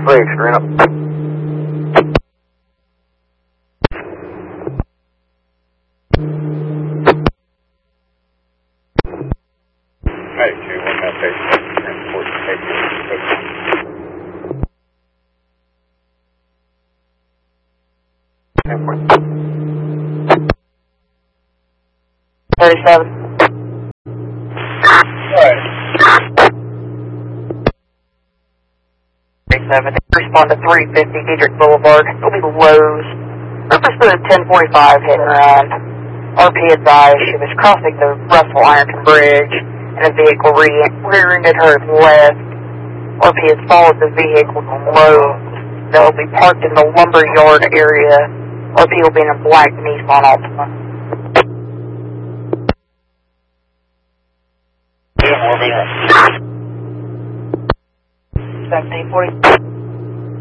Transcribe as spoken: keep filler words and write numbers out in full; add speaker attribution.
Speaker 1: Three, screen up.
Speaker 2: Hey, two, one, that patient, transport, take it.
Speaker 3: thirty-seven.
Speaker 2: Right.
Speaker 3: thirty-seven. Respond to three fifty Diedrich Boulevard. It'll be Lowe's. Purpose of ten forty-five hit and run. R P advised she was crossing the Russell Ironton Bridge and a vehicle re- rear-ended her left. R P has followed the vehicle to Lowe's. They'll be parked in the lumber yard area. R P will be in a black Nissan Altima.
Speaker 2: Yeah, more minutes.
Speaker 3: seventeen forty.